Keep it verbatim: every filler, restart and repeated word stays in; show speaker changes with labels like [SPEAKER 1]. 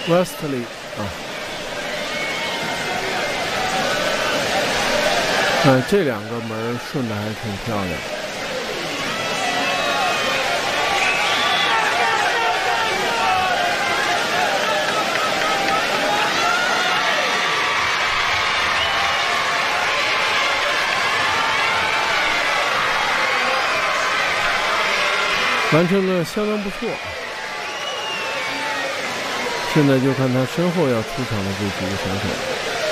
[SPEAKER 1] Wesley 啊，呃，这两个门顺的还挺漂亮。完成的相当不错，现在就看他身后要出场的这几个选手。